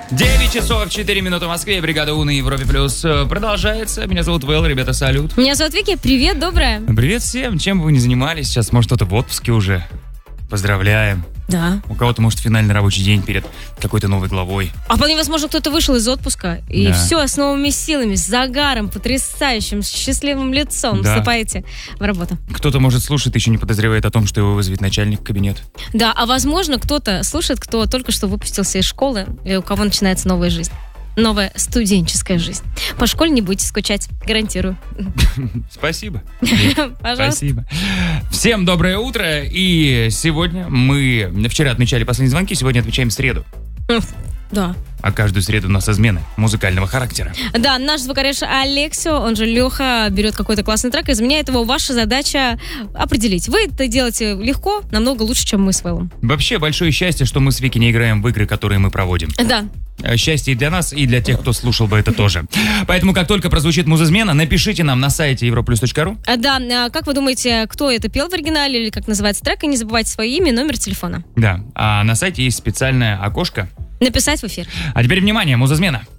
9 часов 4 минуты в Москве. Бригада У на Европе Плюс продолжается. Меня зовут Вэл, ребята, салют. Меня зовут Вики, привет, доброе. Привет всем. Чем бы вы ни занимались сейчас, может, кто-то в отпуске уже. Поздравляем. Да. У кого-то, может, финальный рабочий день перед какой-то новой главой. А вполне возможно, кто-то вышел из отпуска и все с новыми силами, с загаром, потрясающим, с счастливым лицом вступаете в работу. Кто-то, может, слушает, еще не подозревает о том, что его вызовет начальник в кабинет. Да, а возможно, кто-то слушает, кто только что выпустился из школы, и у кого начинается новая жизнь. Новая студенческая жизнь. По школе не будете скучать, гарантирую. Спасибо. Пожалуйста. Спасибо. Всем доброе утро. И сегодня мы вчера отмечали последние звонки, сегодня отмечаем среду. Да. А каждую среду у нас измены музыкального характера. Да, наш звукорежиссер Алексио, он же Леха, берет какой-то классный трек и изменяет его. Ваша задача определить. Вы это делаете легко, намного лучше, чем мы с Вэллом. Вообще, большое счастье, что мы с Вики не играем в игры, которые мы проводим. Да. Счастье и для нас, и для тех, кто слушал бы это тоже. Поэтому, как только прозвучит музызмена, напишите нам на сайте europlus.ru. Да, как вы думаете, кто это пел в оригинале, или как называется трек, и не забывайте свое имя и номер телефона. Да, а на сайте есть специальное окошко. Написать в эфир. А теперь внимание, музызмена.